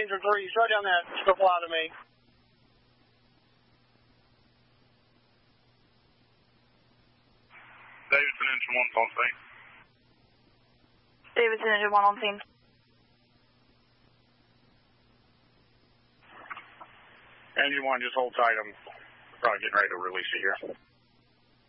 Ranger 3. He's right down that supply to me. Davidson Engine 1 on scene. Davidson Engine 1 on scene. Engine 1, just hold tight. I'm probably getting ready to release it here.